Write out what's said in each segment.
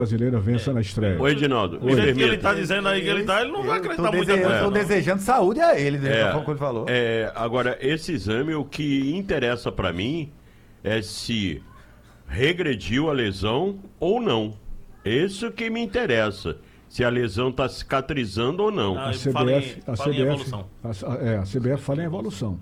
brasileira vença na estreia. Ô, Edinaldo, O jeito que ele tá dizendo aí que ele tá, ele não vai acreditar muito Eu até. tô desejando saúde a ele, né? Como ele falou. Agora, esse exame, o que interessa pra mim é se regrediu a lesão ou não. Isso que me interessa. Se a lesão tá cicatrizando ou não. Ah, A CBF fala em evolução.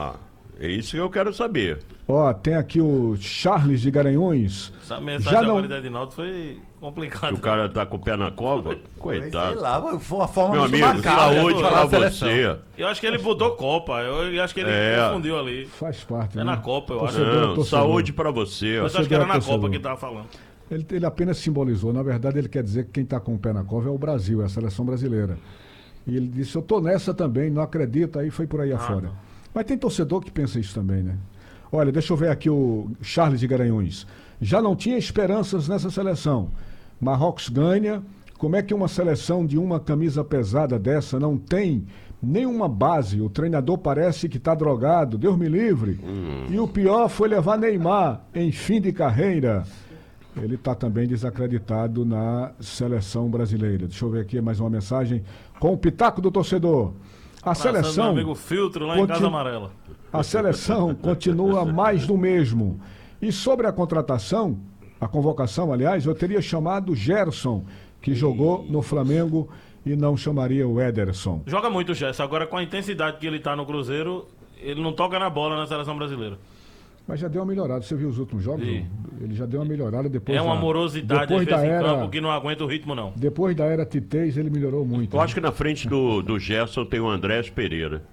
É isso que eu quero saber. Ó, tem aqui o Charles de Garanhuns. Essa Já mensagem não- agora da Edinaldo foi complicada. O cara tá com o pé na cova, Sei coitado. lá, foi a forma Meu muito amigo, macabra de saúde falar pra da seleção. você. Eu acho que ele botou Copa. Eu acho que ele confundiu ali. Faz parte, É né? na Copa, eu acho. Não, Torcedor. saúde pra você. ó. Eu acho que era na torcedor. Copa que ele tava falando. Ele apenas simbolizou. Na verdade, ele quer dizer que quem está com o pé na cova é o Brasil, é a seleção brasileira. E ele disse, eu tô nessa também, não acredito, aí foi por aí afora. Mas tem torcedor que pensa isso também, né? Olha, deixa eu ver aqui o Charles de Garanhuns. Já não tinha esperanças nessa seleção. Marrocos ganha. Como é que uma seleção de uma camisa pesada dessa não tem nenhuma base? O treinador parece que está drogado, Deus me livre. E o pior foi levar Neymar em fim de carreira. Ele está também desacreditado na seleção brasileira. Deixa eu ver aqui mais uma mensagem com o pitaco do torcedor. A seleção, Meu amigo Filtro lá em Casa Amarela. a seleção continua mais do mesmo. E sobre a contratação, a convocação, aliás, eu teria chamado Gerson, que jogou no Flamengo, e não chamaria o Ederson. Joga muito o Gerson. Agora, com a intensidade que ele tá no Cruzeiro, ele não toca na bola na seleção brasileira. Mas já deu uma melhorada. Você viu os últimos jogos? Sim. Ele já deu uma melhorada depois. É uma amorosidade depois às vezes da em era, campo que não aguenta o ritmo, não. Depois da era Titez, ele melhorou muito. Eu acho que na frente do Gerson tem o Andrés Pereira.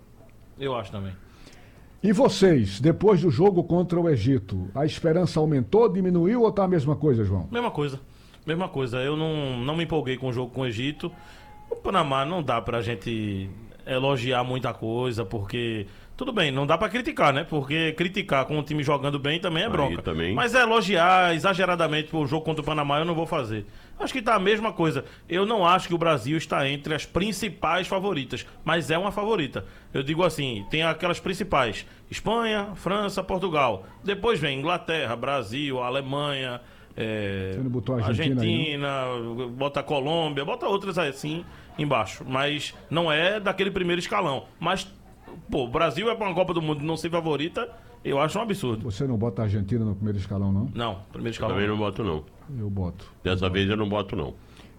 Eu acho também. E vocês, depois do jogo contra o Egito, a esperança aumentou, diminuiu ou tá a mesma coisa, João? Mesma coisa. Mesma coisa. Eu não me empolguei com o jogo com o Egito. O Panamá não dá pra gente elogiar muita coisa, porque... Tudo bem, não dá pra criticar, né? Porque criticar com o time jogando bem também é bronca. também. Mas elogiar exageradamente o jogo contra o Panamá eu não vou fazer. Acho que tá a mesma coisa. Eu não acho que o Brasil está entre as principais favoritas, mas é uma favorita. Eu digo assim, tem aquelas principais: Espanha, França, Portugal. Depois vem Inglaterra, Brasil, Alemanha, Você não botou a Argentina bota a Colômbia, bota outras assim embaixo. Mas não é daquele primeiro escalão. Mas pô, o Brasil é para uma Copa do Mundo não ser favorita, eu acho um absurdo. Você não bota a Argentina no primeiro escalão, não? Não, primeiro escalão. Também não boto, não. Eu boto. Dessa vez eu não boto, não.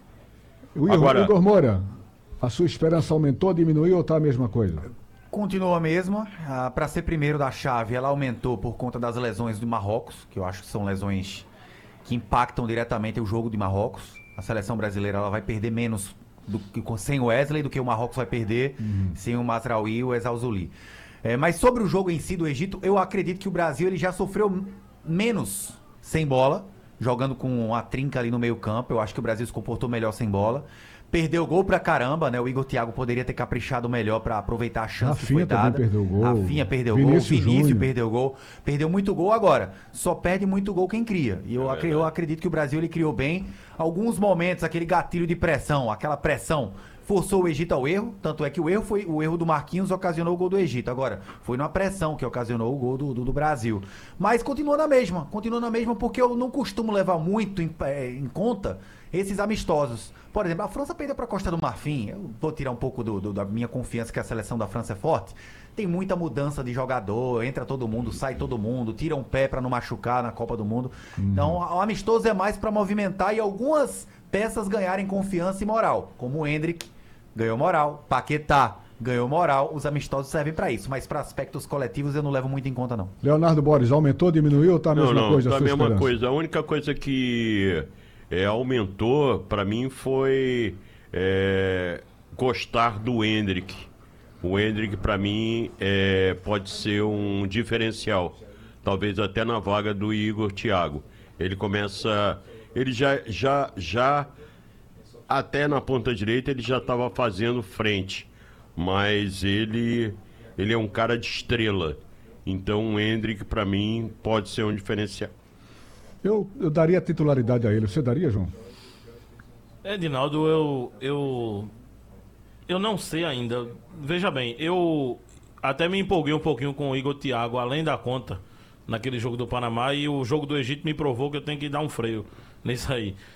O Agora- Igor Moura, a sua esperança aumentou, diminuiu ou tá a mesma coisa? Continua a mesma. Para ser primeiro da chave, ela aumentou por conta das lesões do Marrocos, que eu acho que são lesões que impactam diretamente o jogo de Marrocos. A seleção brasileira ela vai perder menos sem o Wesley do que o Marrocos vai perder sem o Mazraoui e o Exauzuli. Mas sobre o jogo em si do Egito, eu acredito que o Brasil ele já sofreu menos sem bola, jogando com a trinca ali no meio campo. Eu acho que o Brasil se comportou melhor sem bola. Perdeu gol pra caramba, né? O Igor Thiago poderia ter caprichado melhor pra aproveitar a chance que foi Rafinha também dada. perdeu gol. Rafinha perdeu Vinícius gol, Vinícius Júnior. perdeu gol. Perdeu muito gol agora. Só perde muito gol quem cria. E eu acredito que o Brasil ele criou bem. Alguns momentos, aquele gatilho de pressão, aquela pressão forçou o Egito ao erro. Tanto é que o erro do Marquinhos ocasionou o gol do Egito. Agora, foi numa pressão que ocasionou o gol do Brasil. Mas continua na mesma porque eu não costumo levar muito em conta esses amistosos. Por exemplo, a França perdeu para a Costa do Marfim. Eu vou tirar um pouco da minha confiança que a seleção da França é forte. Tem muita mudança de jogador, entra todo mundo, sai todo mundo, tira um pé para não machucar na Copa do Mundo. Então, o amistoso é mais para movimentar e algumas peças ganharem confiança e moral, como o Endrick ganhou moral, Paquetá ganhou moral. Os amistosos servem para isso, mas para aspectos coletivos eu não levo muito em conta, não. Leonardo Borges, aumentou, diminuiu ou tá a mesma coisa? Tá a a sua mesma esperança? coisa. A única coisa que aumentou pra mim foi gostar do Endrick. O Endrick pra mim pode ser um diferencial, talvez até na vaga do Igor Thiago. Ele começa, ele já até na ponta direita ele já estava fazendo frente, mas ele é um cara de estrela. Então o Endrick pra mim pode ser um diferencial. Eu daria titularidade a ele. Você daria, João? Edinaldo, eu não sei ainda. Veja bem, eu até me empolguei um pouquinho com o Igor Thiago, além da conta, naquele jogo do Panamá, e o jogo do Egito me provou que eu tenho que dar um freio nisso aí.